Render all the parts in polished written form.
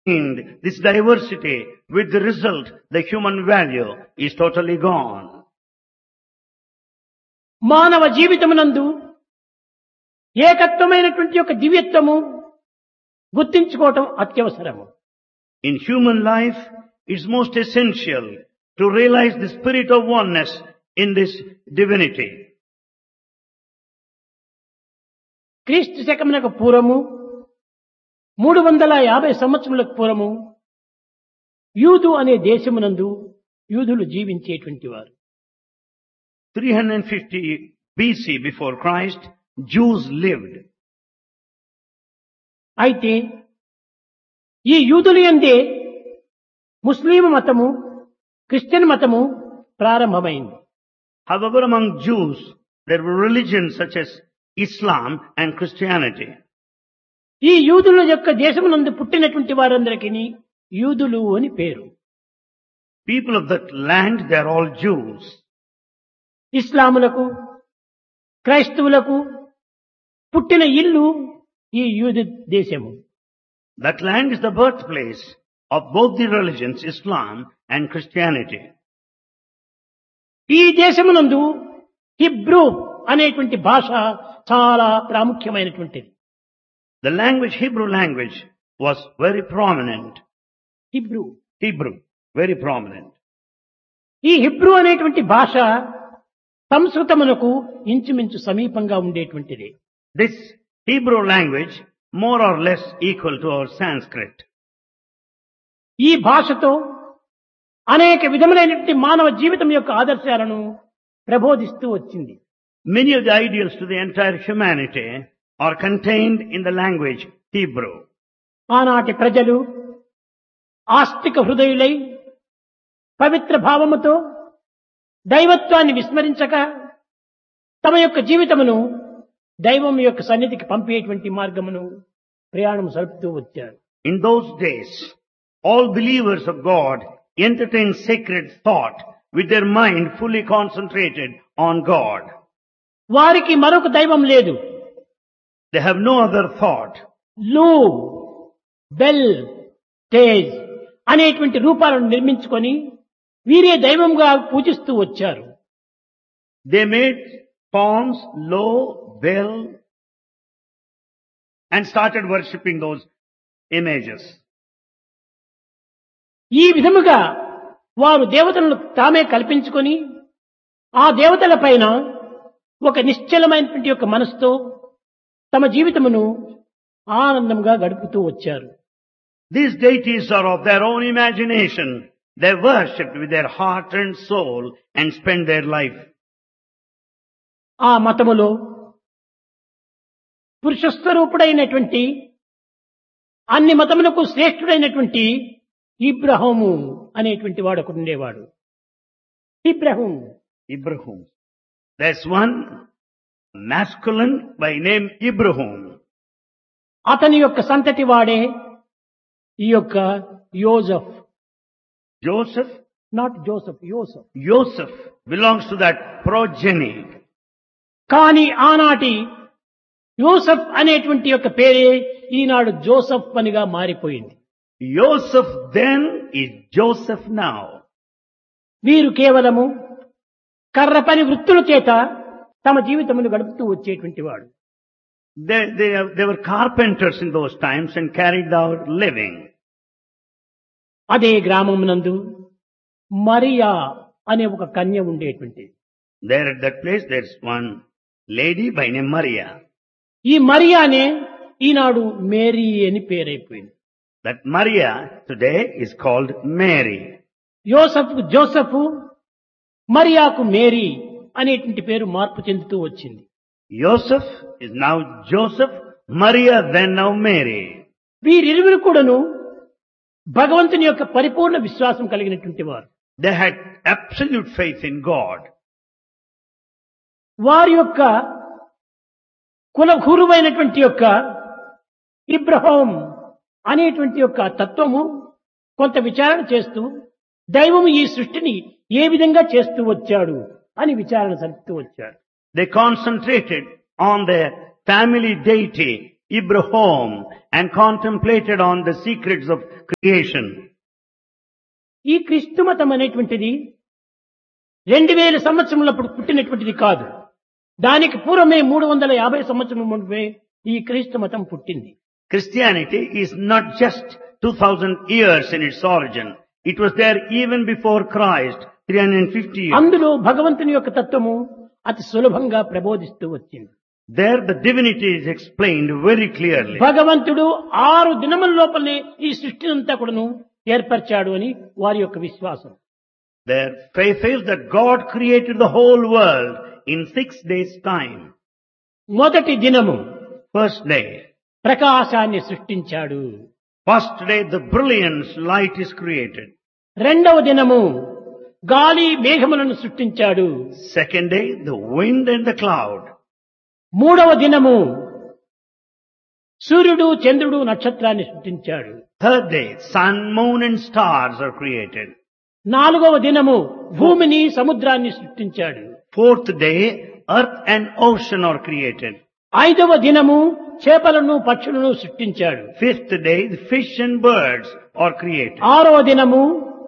this diversity, with the result, the human value is totally gone. మానవ జీవితమునందు ఏకత్వమైనటువంటి యొక్క దివ్యత్వము గుర్తించుకోవటం అత్యవసరము. In human life, it's most essential to realize the spirit of oneness in this divinity. క్రీస్తు శకమునకు పూర్వము 350 సంవత్సరములకు పూర్వము యూదు అనే దేశమునందు యూదులు జీవించేటువంటి వారు. 350 BC before Christ, Jews lived. అయితే ఈ యూదుల యందే ముస్లిం మతము, క్రిస్టియన్ మతము ప్రారంభమైంది. However, among Jews, there were religions such as Islam and Christianity. ఈ యూదుల యొక్క దేశమునందు పుట్టినటువంటి వారందరికీ యూదులు అని పేరు. People of that land, they are all Jews. ఇస్లాములకు, క్రైస్తవులకు పుట్టిన ఇల్లు ఈ యూదు దేశము. That land is the birthplace of both the religions, Islam and Christianity. ఈ దేశమునందు హిబ్రూ అనేటువంటి భాష చాలా ప్రాముఖ్యమైనటువంటిది. The language, Hebrew language, was very prominent. Hebrew, very prominent. ఈ హిబ్రూ అనేటువంటి భాష సంస్కృతమునకు ఇంచుమించు సమీపంగా ఉండేటువంటిది. This Hebrew language, more or less equal to our Sanskrit. ఈ భాషతో అనేక విధములైనటువంటి మానవ జీవితం యొక్క ఆదర్శాలను ప్రబోధిస్తూ వచ్చింది. Many of the ideals to the entire humanity are contained in the language Hebrew. ఆనాటి ప్రజలు ఆస్తిక హృదయులై పవిత్ర భావముతో దైవత్వాన్ని విస్మరించక తమ యొక్క జీవితమును దైవం యొక్క సన్నిధికి పంపేటువంటి మార్గమును ప్రయాణం సలుపుతూ వచ్చారు. In those days, all believers of God entertain sacred thought with their mind fully concentrated on God. వారికి మరొక దైవం లేదు. They have no other thought. లూ, బెల్, తేజ్ అనేటువంటి రూపాలను నిర్మించుకొని వీరే దైవంగా పూజిస్తూ వచ్చారు. They made forms, Lo, Bel, and started worshipping those images. ఈ విధముగా వారు దేవతలను తామే కల్పించుకొని ఆ దేవతల పైన ఒక నిశ్చలమైనటువంటి యొక్క మనసుతో తమ జీవితమును ఆనందంగా గడుపుతూ వచ్చారు. These deities are of their own imagination. They worshipped with their heart and soul and spent their life. ఆ మతములో పురుషస్వరూపుడైనటువంటి అన్ని మతములకు శ్రేష్ఠుడైనటువంటి ఇబ్రాహీము అనేటువంటి వాడు ఒకడు ఉండేవాడు. Ibrahim. There's one masculine by name Ibrahim. అతని యొక్క సంతతి వాడే ఈ యొక్క యోసెఫ్. Joseph? Not Joseph, యోసెఫ్. Joseph belongs to that progeny. కానీ ఆనాటి యోసెఫ్ అనేటువంటి యొక్క పేరే ఈనాడు జోసెఫ్ పనిగా మారిపోయింది. Joseph then is Joseph now. వీరు కేవలము కర్ర పని వృత్తుల చేత తమ జీవితమును గడుపుతూ వచ్చేటువంటి వాడు. They were carpenters in those times and carried out living. అదే గ్రామమునందు మరియా అనే ఒక కన్య ఉండేటువంటి. There at that place there's one lady by name Maria. ఈ మరియానే ఈనాడు మేరీ అని పేరైపోయింది. That Maria today is called Mary. యోసెఫ్ Joseph, మరియాకు Mary అనేటువంటి పేరు మార్పు చెందుతూ వచ్చింది. Joseph is now Joseph, Maria then now Mary. వీరిరువురు కూడాను భగవంతుని యొక్క పరిపూర్ణ విశ్వాసం కలిగినటువంటి వారు. They had absolute faith in God. వారి యొక్క కులగురువైనటువంటి యొక్క ఇబ్రాహీం అనేటువంటి యొక్క తత్వము కొంత విచారణ చేస్తూ దైవము ఈ సృష్టిని ఏ విధంగా చేస్తూ వచ్చాడు అని విచారణ జరుపుతూ వచ్చాడు. They concentrated on their family deity Abraham and contemplated on the secrets of creation. ఈ క్రీస్తు మతం అనేటువంటిది 2000 సంవత్సరములప్పుడు పుట్టినటువంటిది కాదు. దానికి పూర్వమే 350 సంవత్సరముల ముందే ఈ క్రీస్తు మతం పుట్టింది. Christianity is not just 2000 years in its origin. It was there even before Christ, 350 years. అందులో భగవంతుని యొక్క తత్వము అతి సులభంగా ప్రబోధిస్తూ వచ్చింది. There the divinity is explained very clearly. భగవంతుడు 6 దినముల లోపలనే ఈ సృష్టినంతా కూడాను ఏర్పరిచాడు అని వారి యొక్క విశ్వాసం. Their faith is that God created the whole world in 6 days' time. మొదటి దినము First day. ప్రకాశాన్ని సృష్టించాడు. First day the brilliance light is created. రెండవ దినము గాలి మేఘములను సృష్టించాడు. Second day the wind and the cloud. మూడవ దినము సూర్యుడు చంద్రుడు నక్షత్రాన్ని సృష్టించాడు. Third day sun, moon and stars are created. నాలుగవ దినము భూమిని సముద్రాన్ని సృష్టించాడు. Fourth day earth and ocean are created. ఐదవ దినము చేపలను పక్షులను సృష్టించాడు. Fifth day the fish and birds are created. ఆరవ దినము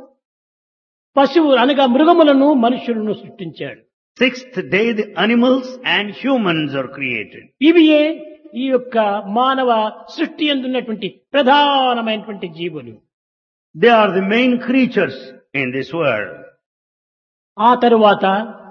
పశువు అనగా మృగములను మనుషులను సృష్టించాడు. Sixth day the animals and humans are created. ఇవియే ఈ యొక్క మానవ సృష్టి యందున్నటువంటి ప్రధానమైనటువంటి జీవులు. They are the main creatures in this world. ఆ తరువాత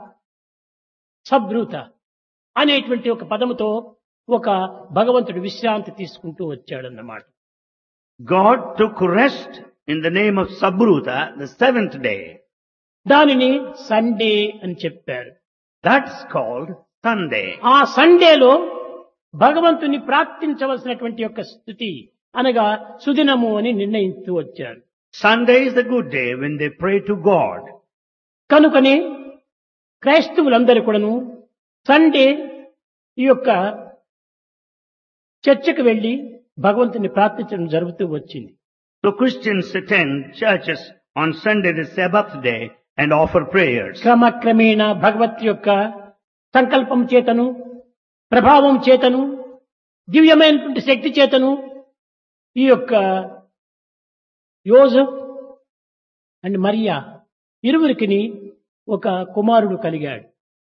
సబ్రూత అనేటువంటి ఒక పదముతో ఒక భగవంతుడు విశ్రాంతి తీసుకుంటూ వచ్చాడన్నమాట. God took rest in the name of Sabruta, the 7th day. దానిని సండే అని చెప్పారు. That's called Sunday. ఆ సండేలో భగవంతుని ప్రార్థించవలసినటువంటి యొక్క స్థుతి అనగా సుదినము అని నిర్ణయిస్తూ వచ్చారు. Sunday is the good day when they pray to God. కనుకనే క్రైస్తవులందరూ కూడాను సండే ఈ యొక్క చర్చకు వెళ్లి భగవంతుని ప్రార్థించడం జరుగుతూ వచ్చింది. So Christians attend churches on Sunday, the Sabbath day, and offer prayers. క్రమక్రమేణ భగవత్ యొక్క సంకల్పం చేతను ప్రభావం చేతను దివ్యమైనటువంటి శక్తి చేతను ఈ యొక్క యోజెఫ్ అండ్ మరియా ఇరువురికి ఒక కుమారుడు కలిగాడు.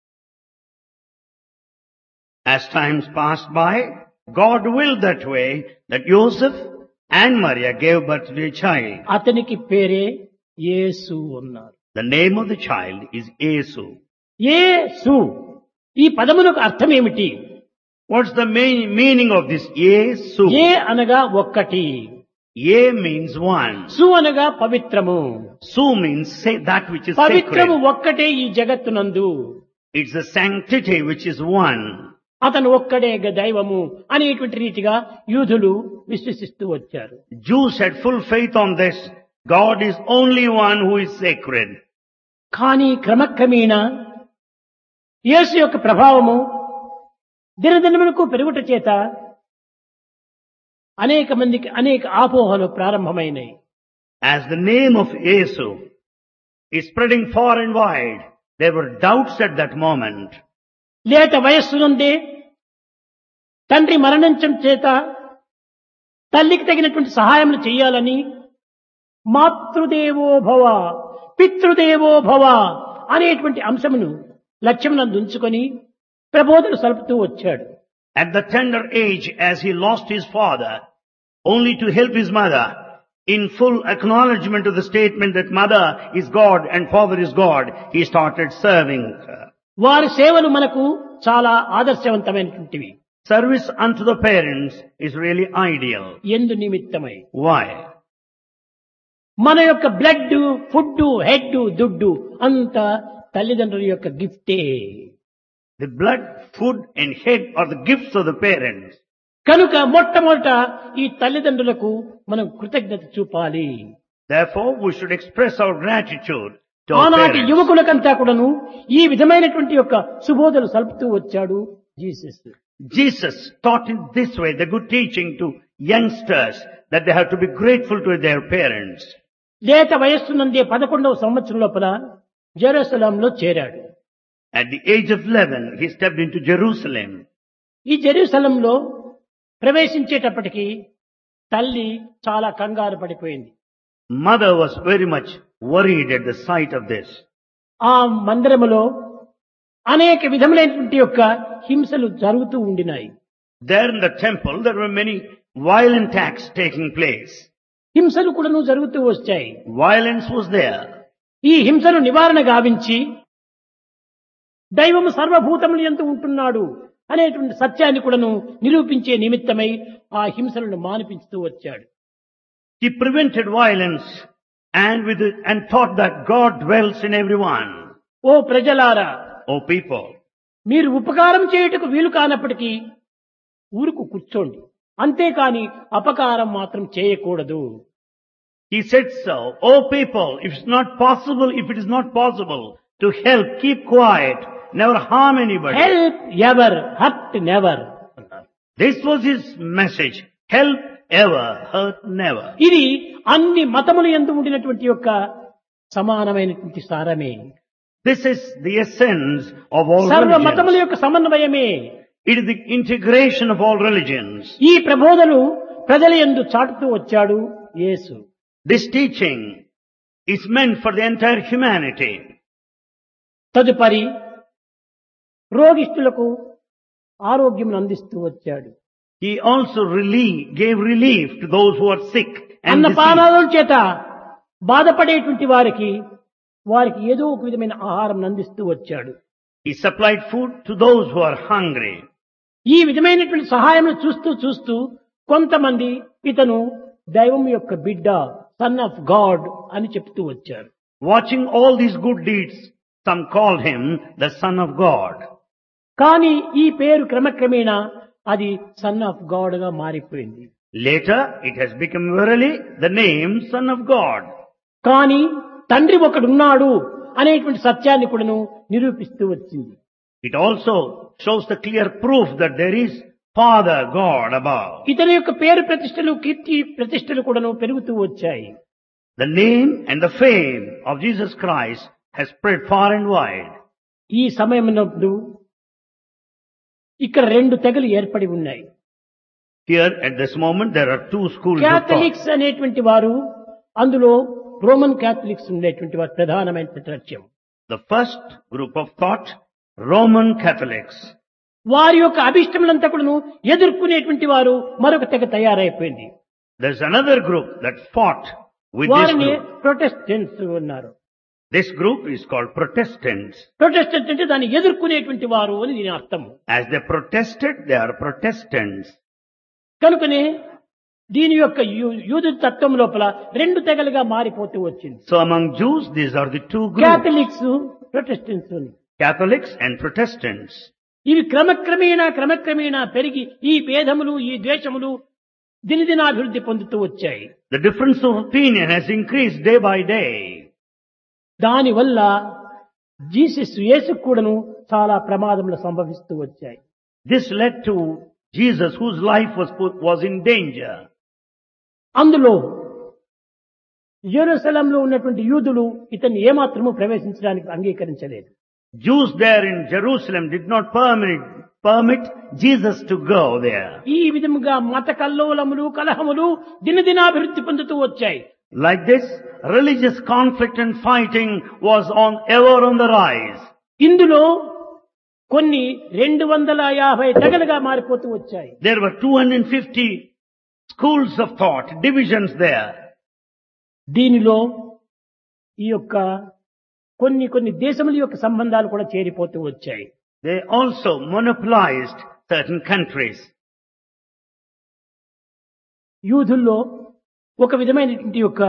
As times passed by, God willed that way that Joseph and Maria gave birth to a child. అతనికి పేరే యేసు అన్నారు. The name of the child is Yesu. యేసు ఈ పదమునకు అర్థం ఏమిటి? What's the main meaning of this Yesu? ఏ అనగా ఒక్కటి, Ye means one. సు అనగా పవిత్రము. Su means say that which is పవిత్రము sacred. ఒక్కటే ఈ జగత్తునందు. It's the sanctity which is one. అతను ఒక్కడే దైవము అనేటువంటి రీతిగా యూదులు విశ్వసిస్తూ వచ్చారు. Jews had full faith on this. God is only one who is sacred. కానీ క్రమక్రమేణా యేసు యొక్క ప్రభావము దినదినమునకు పెరుగుట చేత అనేక మందికి అనేక ఆపోహలు ప్రారంభమైనాయి. As the name of Yesu is spreading far and wide, there were doubts at that moment. లేత వయస్సు నుండే తండ్రి మరణించడం చేత తల్లికి తగినటువంటి సహాయములు చేయాలని మాతృదేవో భవ పితృదేవో భవ అనేటువంటి అంశమును లక్ష్యమునందు ఉంచుకొని ప్రబోధన సలుపుతూ వచ్చాడు. At the tender age, as he lost his father, only to help his mother, in full acknowledgement of the statement that mother is God and father is God, he started serving her. వారి సేవలు మనకు చాలా ఆదర్శవంతమైనటువంటివి. Service unto the parents is really ideal. ఎందు నిమిత్తమై Why? మన యొక్క blood, food, head, దుడ్డు అంతా తల్లిదండ్రుల యొక్క గిఫ్టే. The blood, food and head are the gifts of the parents. కనుక మొట్టమొదట ఈ తల్లిదండ్రులకు మనం కృతజ్ఞత చూపాలి. Therefore, we should express our gratitude to our ఆనాటి parents. యువకులకంతా కూడాను ఈ విధమైనటువంటి యొక్క సుబోధలు సలుపుతూ వచ్చాడు Jesus. Jesus taught in this way the good teaching to youngsters that they have to be grateful to their parents. లేత వయస్సు నుండే 11వ సంవత్సరం లోపల జెరూసలంలో చేరాడు. At the age of 11, he stepped into Jerusalem. ఈ జెరూసలంలో ప్రవేశించేటప్పటికి తల్లి చాలా కంగారు పడిపోయింది. Mother was very much worried at the sight of this. ఆ మందిరములో అనేక విధములైనటువంటి యొక్క హింసలు జరుగుతూ ఉండినాయి. There in the temple, there were many violent acts taking place. హింసలు కూడాను జరుగుతూ వచ్చాయి. Violence was there. ఈ హింసను నివారణ గావించి దైవము సర్వభూతములు యందు ఉంటున్నాడు అనేటువంటి సత్యాన్ని కూడాను నిరూపించే నిమిత్తమై ఆ హింసలను మానిపించుతూ వచ్చాడు. He prevented violence and taught that God dwells in everyone. ఓ ప్రజలారా, O people, మీరు ఉపకారం చేయుటకు వీలు కానప్పటికీ ఊరుకు కూర్చోండి, అంతేకాని అపకారం మాత్రం చేయకూడదు. he said so. O people, if it is not possible to help, keep quiet, never harm anybody. Help ever, hurt never. This was his message. Help ever, hurt never. ఇది అన్ని మతములు యందు ఉండినటువంటి యొక్క సమానమైనటువంటి సారమే. This is the essence of all సర్వ మతముల religions. యొక్క సమన్వయమే. It is the integration of all religions. ఈ ప్రబోధలు ప్రజల యందు చాటుతూ వచ్చాడు యేసు. This teaching is meant for the entire humanity. తదుపరి రోగిష్ఠులకు ఆరోగ్యం అందిస్తూ వచ్చాడు. He also gave relief to those who are sick and diseased. అన్నపానాదుల చేత బాధపడేటువంటి వారికి ఏదో ఒక విధమైన ఆహారం అందిస్తూ వచ్చాడు. He supplied food to those who are hungry. ఈ విధమైనటువంటి సహాయం చూస్తూ కొంతమంది ఇతను దైవం యొక్క బిడ్డ, సన్ ఆఫ్ గాడ్ అని చెప్తూ వచ్చారు. Watching all these good deeds, some called him the Son of God. కానీ ఈ పేరు క్రమక్రమేణా అది సన్ ఆఫ్ గాడ్ గా మారిపోయింది. Later, it has become verily the name Son of God. కానీ తండ్రి ఒకడున్నాడు అనేటువంటి సత్యాన్ని కూడాను నిరూపిస్తూ వచ్చింది. It also shows the clear proof that there is Father God above. ఇతని యొక్క పేరు ప్రతిష్టలు, కీర్తి ప్రతిష్టలు కూడాను పెరుగుతూ వచ్చాయి. The name and the fame of Jesus Christ has spread far and wide. ఈ సమయమునందు ఇక్కడ రెండు తెగలు ఏర్పడి ఉన్నాయి. Here at this moment there are two schools of thought. Catholics అనేటువంటి వారు, అందులో రోమన్ క్యాథలిక్స్ ఉండేటువంటి వారు ప్రధానమైనటువంటి లక్ష్యం. The first group of thought, Roman Catholics. వారి యొక్క అభిష్టములంతా కూడాను ఎదుర్కొనేటువంటి వారు మరొక తెగ తయారైపోయింది. There's another group that fought with this వారిని group. ప్రొటెస్టెంట్స్ ఉన్నారు. This group is called Protestants. Protestant అంటే దాన్ని ఎదుర్కొనేటువంటి వారు అని దీని అర్థం. As they protested, they are Protestants. కనుకనే దీని యొక్క యూదు తత్వం లోపల రెండు తెగలుగా మారిపోతూ వచ్చింది. So among Jews, these are the two groups. Catholics, Protestants. Catholics and Protestants. ఇవి క్రమక్రమేణా పెరిగి ఈ భేదములు, ఈ ద్వేషములు దినదినాభివృద్ధి పొందుతూ వచ్చాయి. The difference of opinion has increased day by day. దానివల్ల యేసు కూడాను చాలా ప్రమాదములు సంభవిస్తూ వచ్చాయి. This led to Jesus, whose life was in danger. అందులో యెరూషలేంలో ఉన్నటువంటి యూదులు ఇతన్ని ఏమాత్రము ప్రవేశించడానికి అంగీకరించలేదు. Jews there in Jerusalem did not permit Jesus to go there. ఈ విధముగా మత కల్లోలములు, కలహములు దినదినాభివృద్ధి పొందుతూ వచ్చాయి. Like this, religious conflict and fighting was ever on the rise. ఇందులో కొన్ని 250 తెగలుగా మారిపోతూ వచ్చాయి. There were 250 schools of thought, divisions there. దీనిలో ఈ యొక్క కొన్ని దేశముల యొక్క సంబంధాలు కూడా చేరిపోతూ వచ్చాయి. They also monopolized certain countries. యూదుల్లో ఒక విధమైనటువంటి యొక్క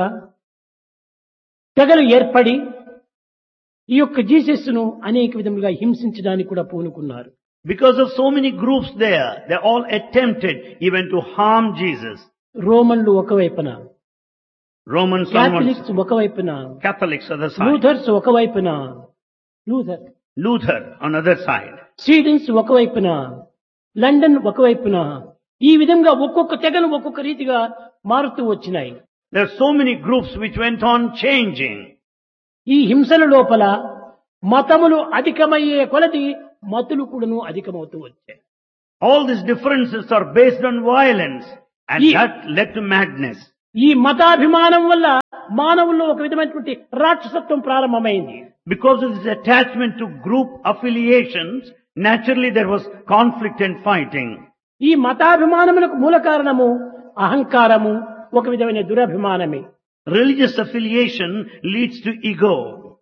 తెగలు ఏర్పడి ఈ యొక్క జీసస్ను అనేక విధములుగా హింసించడానికి కూడా పూనుకున్నారు. Because of so many groups there, they all attempted even to harm Jesus. రోమన్లు ఒకవైపున, Romans on one క్యాథలిక్స్ ఒకవైపున, Catholics on the side, లూథర్స్ ఒకవైపున, Luther on other side. స్వీడన్స్ ఒకవైపున, లండన్ ఒకవైపున, ఈ విధంగా ఒక్కొక్క తెగలు ఒక్కొక్క రీతిగా మారుతూ వచ్చినాయి. There are so many groups which went on changing. ఈ హింసల లోపల మతములు అధికమయ్యే కొలది మతులు కూడాను అధికమవుతూ వచ్చాయి. All these differences are based on violence, and that led to madness. ఈ మతాభిమానం వల్ల మానవుల్లో ఒక విధమైనటువంటి రాక్షసత్వం ప్రారంభమైంది. Because of this attachment to group affiliations, naturally there was conflict and fighting. ఈ మతాభిమానములకు మూల కారణము అహంకారము, ఒక విధమైన దురభిమానమే. Religious affiliation leads to ego.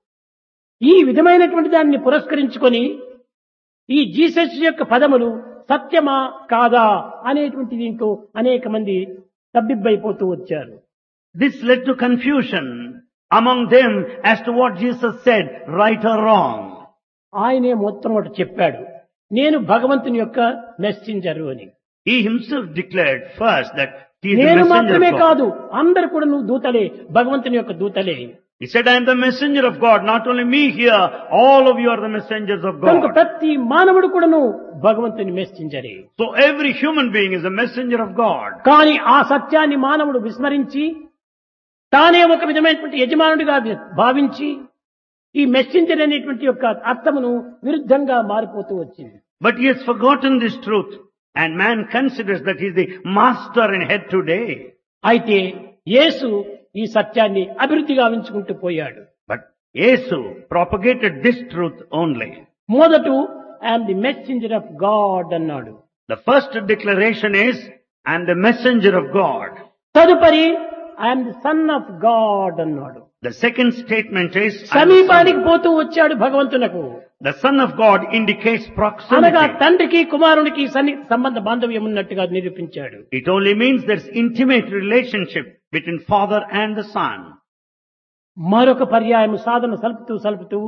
ఈ విధమైనటువంటి దాన్ని పురస్కరించుకొని ఈ జీసస్ యొక్క పదములు సత్యమా కాదా అనేటువంటి దీంతో అనేక మంది తబ్బిబ్బైపోతూ వచ్చారు. This led to confusion among them as to what Jesus said, right or wrong. ఆయనే మొత్తం ఒకటి చెప్పాడు, నేను భగవంతుని యొక్క మెసెంజరు అని. He himself declared first that he is the నేను messenger మాత్రమే of God. కాదు, అందరు కూడా నువ్వు దూతలే, భగవంతుని యొక్క దూతలే. He said, I am the messenger of God. Not only me here, all of you are the messengers of కనుక God. ప్రతి మానవుడు కూడాను భగవంతుని మెసెంజరే. So every human being is a messenger of God. కానీ ఆ సత్యాన్ని మానవుడు విస్మరించి తానే ఒక విధమైనటువంటి యజమానుడిగా భావించి ఈ మెసెంజర్ అనేటువంటి యొక్క అర్థమును విరుద్ధంగా మారిపోతూ వచ్చింది. But he has forgotten this truth, and man considers that he is the master and head today. అయితే యేసు ఈ సత్యాన్ని అభివృద్ధి గావించుకుంటూ పోయాడు. But Yesu propagated this truth only. మొదట I'm the messenger of God అన్నాడు. The first declaration is, I am the messenger of God. తదుపరి I'm the son of God అన్నాడు. The second statement is, I am the సమీపానికి పోతూ వచ్చాడు భగవంతునకు. The Son of God indicates అనగా proximity. తండ్రికి కుమారునికి సంబంధ బాంధవ్యం ఉన్నట్టుగా నిరూపించాడు. It only means there's intimate relationship between Father and the Son. మరొక పర్యాయం సాధన సలుపుతూ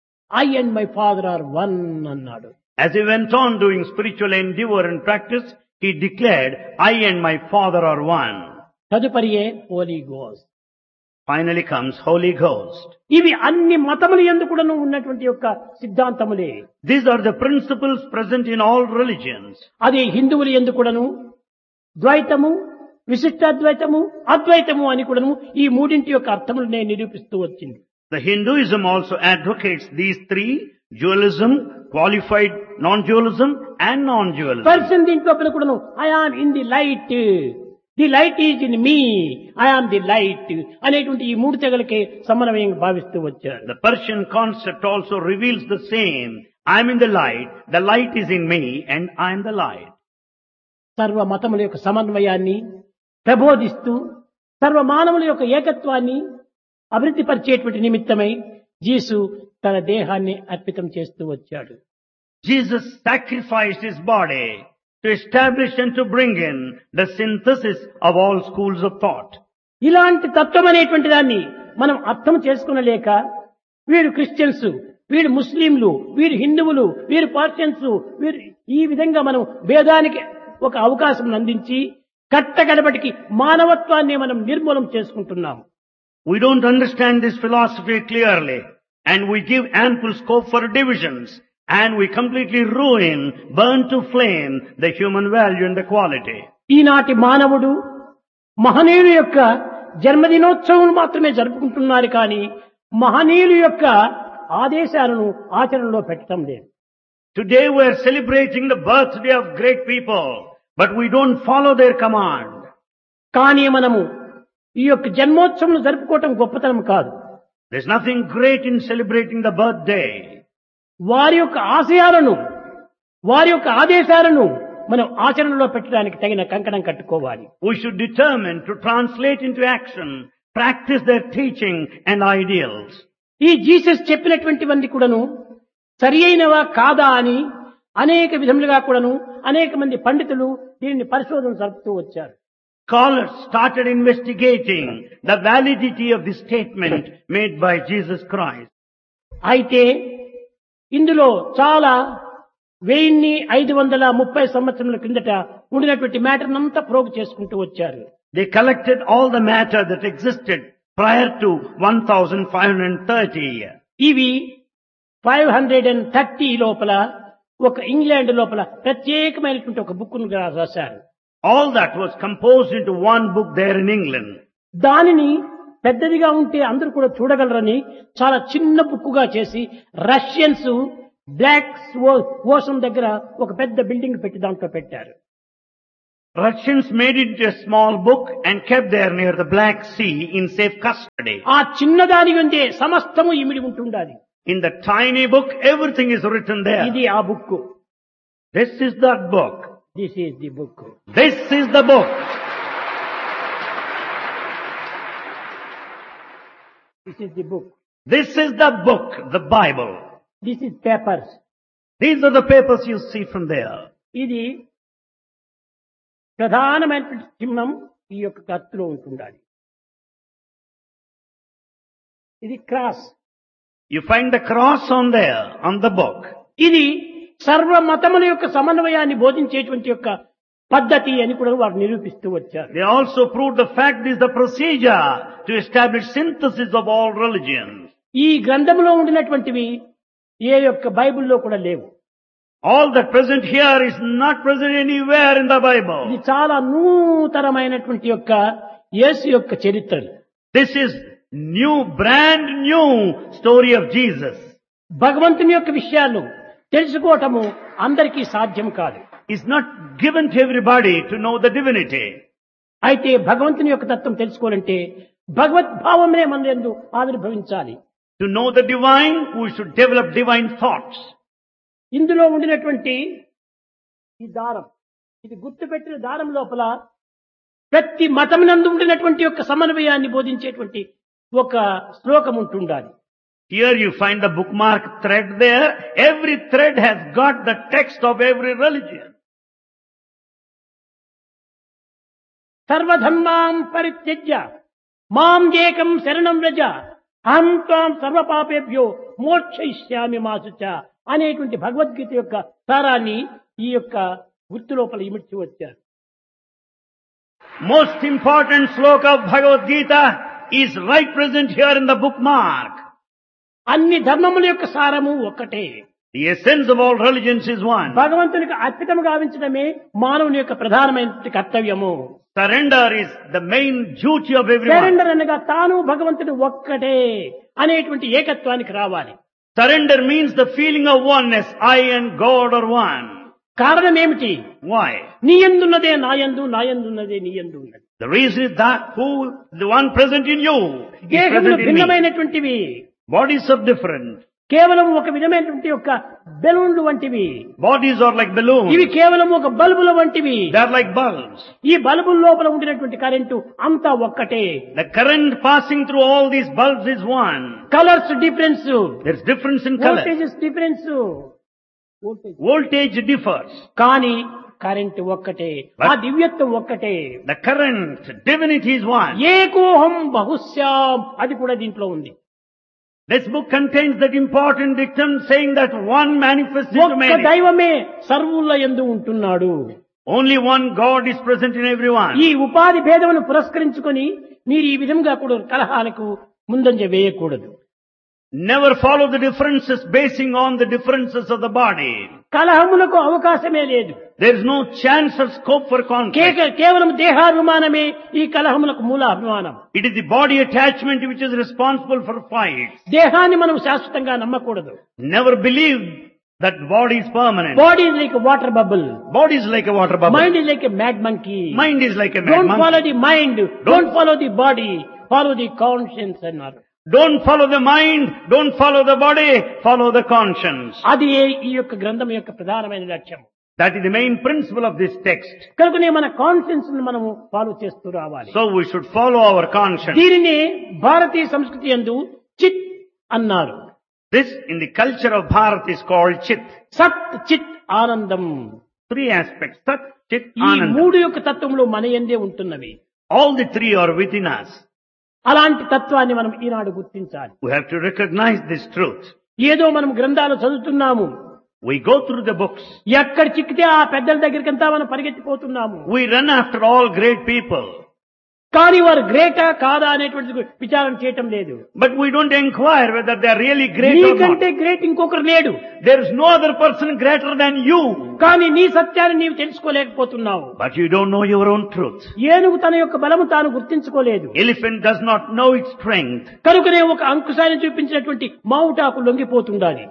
I and my father are one అన్నాడు. As he went on doing spiritual endeavor and practice, he declared, I and my Father are one. తదుపరియే Holi ghost. Finally comes Holy Ghost. ఇవి అన్ని మతములు యందు కూడాను ఉన్నటువంటి యొక్క సిద్ధాంతములే. These are the principles present in all religions. అది హిందువుల యందు కూడాను ద్వైతము, విశిష్టాద్వైతము, అద్వైతము అని కూడాను ఈ మూడింటి యొక్క అర్థములనే నిరూపిస్తూ వచ్చింది. The Hinduism also advocates these three: dualism, qualified non-dualism, and non-dualism. Person దీంట్లో కూడాను I am in the light, the light is in me, I am the light అనేటువంటి ఈ మూడు తెగలకే సమన్వయం భావిస్తూ వచ్చారు. The Persian concept also reveals the same. I am in the light is in me, and I am the light. సర్వ మతముల యొక్క సమన్వయాన్ని ప్రబోధిస్తూ సర్వ మానవుల యొక్క ఏకత్వాన్ని అభివృద్ధి పరిచేటువంటి నిమిత్తమై యేసు తన దేహాన్ని అర్పితం చేస్తూ వచ్చాడు. Jesus sacrificed his body to establish and to bring in the synthesis of all schools of thought. ఇలాంటి తత్వం అనేటువంటి దాన్ని మనం అర్థం చేసుకునలేక వీరు క్రిస్టియన్స్, వీరు ముస్లింలు, వీరు హిందువులు, వీరు పార్షియన్స్, వీరు ఈ విధంగా మనం భేదానికి ఒక అవకాశం అందించి కట్టగడబటికి మానవత్వాన్ని మనం నిర్మూలం చేసుకుంటున్నాం. We don't understand this philosophy clearly, and we give ample scope for divisions, and we completely ruin, burn to flame the human value and the quality. ఈనాటి మానవుడు మహనీయుల యొక్క జన్మదినోత్సవం మాత్రమే జరుపుకుంటున్నారు కానీ మహనీయుల యొక్క ఆదేశాలను ఆచరణలో పెట్టడం లేదు. Today we are celebrating the birthday of great people, but we don't follow their command. కానీ మనము ఈ యొక్క జన్మోత్సవం జరుపుకోవటం గొప్పతనం కాదు. There's nothing great in celebrating the birthday. వారి యొక్క ఆశయాలను, వారి యొక్క ఆదేశాలను మనం ఆచరణలో పెట్టడానికి తగిన కంకణం కట్టుకోవాలి. We should determine to translate into action, practice their teaching and ideals. ఈ జీసస్ చెప్పినటువంటివన్నీ కూడాను సరి అయినవా కాదా అని అనేక విధములుగా కూడాను అనేక మంది పండితులు దీనిని పరిశోధన జరుపుతూ వచ్చారు. Scholars started investigating the validity of this statement made by Jesus Christ. అయితే ఇందులో చాలా 1530 సంవత్సరముల క్రిందట ఉండినటువంటి మ్యాటర్ అంతా ప్రోగ్ చేసుకుంటూ వచ్చారు. They collected all the matter that existed prior to 1530. ఇవి 530 లోపల ఒక ఇంగ్లాండ్ లోపల ప్రత్యేకమైనటువంటి ఒక బుక్ రాశారు. All that was composed into one book there in England. దానిని పెద్దదిగా ఉంటే అందరూ కూడా చూడగలరని చాలా చిన్న బుక్కుగా చేసి రష్యన్స్ బ్లాక్ ఓషన్ దగ్గర ఒక పెద్ద బిల్డింగ్ పెట్టి దాంట్లో పెట్టారు. Russians made it into a small book and kept there near the Black Sea in safe custody. ఆ చిన్నదాని ఉండే సమస్తము ఇమిడి ఉంటుండాలి. In the tiny book, everything is written there. ఇది ఆ book. This is that book. This is the book. This is the book. This is the book. This is the book, the Bible. This is papers. These are the papers you see from there. ఇది ప్రధానమైనటువంటి చిహ్నం ఈ యొక్క కత్తులో ఉంటుండాలి. ఇది cross. You find the cross on there, on the book. ఇది సర్వ మతముల యొక్క సమన్వయాన్ని బోధించేటువంటి యొక్క పద్ధతి అని కూడా వారు నిరూపిస్తూ వచ్చారు. They also proved the fact is the procedure to establish synthesis of all religions. ఈ గ్రంథంలో ఉండినటువంటివి ఏ యొక్క బైబిల్లో కూడా లేవు. All that present here is not present anywhere in the ఇది Bible. చాలా నూతనమైనటువంటి యొక్క యేసు యొక్క చరిత్ర. This is new, brand new story of Jesus. భగవంతుని యొక్క విషయాలు తెలుసుకోవటము అందరికీ సాధ్యం కాదు. It's not given to everybody to know the divinity. అయితే భగవంతుని యొక్క తత్వం తెలుసుకోవాలంటే భగవద్భావమే మన యందు ఆవిర్భవించాలి. To know the divine, we should develop divine thoughts. ఇందులో ఉండినటువంటి ఈ దారం, ఇది గుర్తుపెట్టిన దారం లోపల ప్రతి మతమునందు ఉండినటువంటి యొక్క సమన్వయాన్ని బోధించేటువంటి ఒక శ్లోకం ఉంటుండాలి. Here you find the bookmark thread there. Every thread has got the text of every religion. సర్వధర్మాం పరిత్యజ్య మాం ఏకం శరణం వ్రజ అహం త్వాం సర్వపాపేభ్యో మోక్షయిష్యామి మా శుచ అనేటువంటి భగవద్గీత యొక్క సారాన్ని ఈ యొక్క గుర్తు లోపల ఇమిడ్చి వచ్చారు. Most important sloka of Bhagavad Gita is right present here in the bookmark. అన్ని ధర్మముల యొక్క సారము ఒక్కటే. The essence of all religions is one. భగవంతునికి అర్పితము గావించడమే మానవుని యొక్క ప్రధానమైన కర్తవ్యము. Surrender is the main duty of everyone. Surrender అనగా తాను భగవంతుడు ఒక్కటే అనేటువంటి ఏకత్వానికి రావాలి. Surrender means the feeling of oneness. I and God are one. కారణం ఏమిటి? Why? నీ యందున్నదే నా యందు, నా యందున్నదే నీ యందు ఉన్నది. The reason is that the one present in you is దేహములు present in me. భిన్నమైనటువంటివి. Bodies are different. కేవలం ఒక విధమైనటువంటి యొక్క బెలూన్లు వంటివి. Bodies are like balloons. ఇవి కేవలం ఒక బల్బుల వంటివి. They are like bulbs. ఈ బల్బుల లోపల ఉండినటువంటి కరెంటు అంతా ఒక్కటే. The current passing through all these bulbs is one. Colours difference, There's difference in color. Voltages difference, Voltage differs. కానీ కరెంటు ఒక్కటే. ఆ దివ్యత్వం ఒక్కటే. The current, divinity is one. ఏకోహం బహుశ్యాం అది కూడా దీంట్లో ఉంది. This book contains that important dictum saying that one manifests into ఒక్క many. దైవమే సర్వుల యందు ఉంటున్నాడు. Only one God is present in everyone. ఈ ఉపాధి భేదమును పురస్కరించుకొని మీరు ఈ విధంగా కూడా కలహాలకు ముందంజ వేయకూడదు. Never follow the differences basing on the differences of the body. కలహములకు అవకాశమే లేదు. There is no chance or scope for conflict. కేవలం దేహాభిమానమే ఈ కలహములకు మూల అభిమానం. It is the body attachment which is responsible for fights. దేహాన్ని మనం శాశ్వతంగా నమ్మకూడదు. Never believe that body is permanent. Body is like water bubble. Body is like a water bubble. Mind is like a mad monkey. Mind is like a mad don't follow monkey. The mind, don't follow the body, follow the conscience అన్నారు. Don't follow the mind, don't follow the body, follow the conscience. అది ఈ యొక్క గ్రంథం యొక్క ప్రధానమైన లక్ష్యం. That is the main principle of this text. కనుకనే మన కాన్షియన్స్ ను మనము ఫాలో చేస్తూ రావాలి. So we should follow our conscience. దీనిని భారతీయ సంస్కృతి యందు చిత్ అన్నారు. This in the culture of Bharat is called Chit. సత్ చిత్ ఆనందం. Three aspects. Sat, Chit, ఈ Ananda. మూడు యొక్క తత్వములు మన యందే ఉంటున్నవి. All the three are within us. అలాంటి తత్వాన్ని మనం ఈనాడు గుర్తించాలి. We have to recognize this truth. ఏదో మనం గ్రంథాలు చదువుతున్నాము, We go through the books. ఎక్కడ చిక్కితే ఆ పెద్దల దగ్గరికంతా మనం పరిగెత్తిపోతున్నాము. We run after all great people. కానీ వారు గ్రేటా కాదా అనేటువంటి విచారం చేయటం లేదు. But we don't inquire whether they are really great or not. నీకంటే గ్రేట్ ఇంకొకరు లేడు. There is no other person greater than you. కానీ నీ సత్యాన్ని నీవు తెలుసుకోలేకపోతున్నావు. But you don't know your own truth. ఏనుగు తన యొక్క బలము తాను గుర్తించుకోలేదు. Elephant does not know its strength. కనుకనే ఒక అంకుశాన్ని చూపించినటువంటి మావుటాకు లొంగిపోతుండాలి.